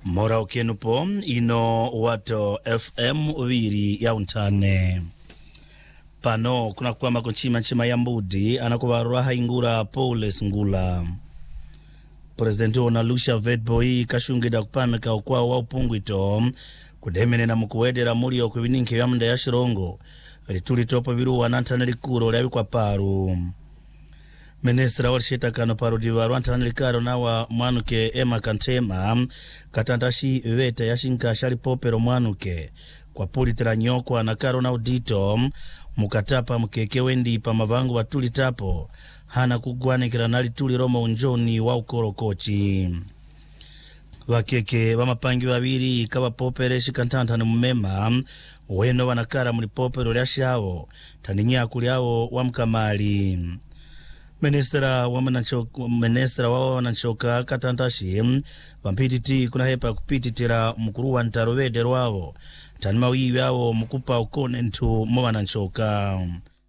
Mora okenupo ino wato FM uviri ya untane. Pano kuna kwama konchima ya mbudi anakubarua haingura Paules Ngula. Presidenti ona Lucia Vedboi kashungida kupameka ukwa wa upungwito kudemene na mukuwedera muri okubininke ya mnda ya Shirongo lituli topo biru wanantana likuro lyabi kwa paru. Ministra warsheta kano paru divaru antana likaro nawa mwanuke Emma Kantema katantashi veta yashinka shari popero mwanuke kwa pulitira nyoko anakaro na udito mukatapa mkeke wendi pa mavangu watuli tapo hana kugwane kiranali tuli Roma unjoni wa ukoro kochi. Wakeke wamapangi wabiri kaba popere shikantanta na mumema weno wanakara muli popero lyashao taninya kuliao wa mkamali. Ministra wa wananchoka katantashi wampititi kuna hepa kupititira mkuru wa ntarowede rwao tanima wiwi yao mkupa ukone ntu mwananchoka.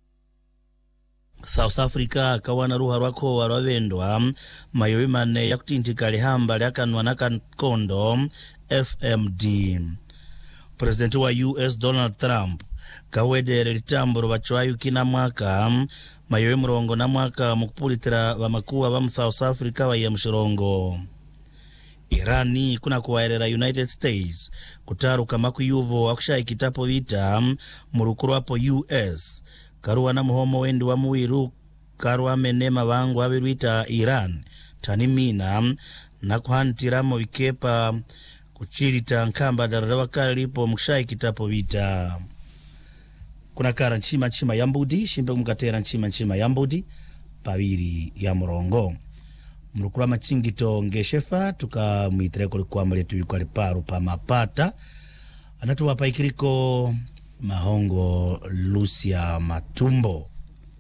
South Africa kawana ruha rwako warwavendwa mayowi mane ya kutintika lihamba liakanwa na kondo FMD. President wa US Donald Trump kawedere litamburo wachwayu kina mwaka mayowi mrongo na mwaka mukupulitira wa makuwa wa South Africa wa ya mshirongo. Irani kuna kuwaerera United States kutaruka makuyuvo wakushai kitapo vita murukuru wapo US karuwa na muhomo wendi wa muwiru karuwa menema wangu wabiruita Iran tanimina na kuhantiramo wikepa kuchirita nkamba dararawa kalipo mkushai kitapo vita. Kuna kara nchima ya mbudi shimbe mkatera nchima ya mbudi pawiri ya mrongo mrukura machingito ngeshefa tuka mwitireko likuwa mletu wikuwa liparu pa mapata anatuwa paikiriko mahongo Lucia Matumbo.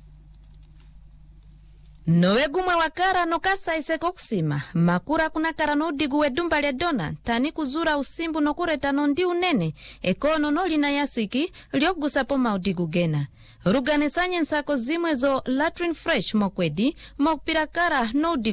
Nowe gumwe wakara nokasa iseko kusima makura kuna kara nodigu wedumba le dona tani kuzura usimbu nokureta nondi unene ekono no lina yasiki liogusa po maudigu gena rugane sanye nsako zimwe zo Latrin Fresh mokwedi mokpira kara nodigu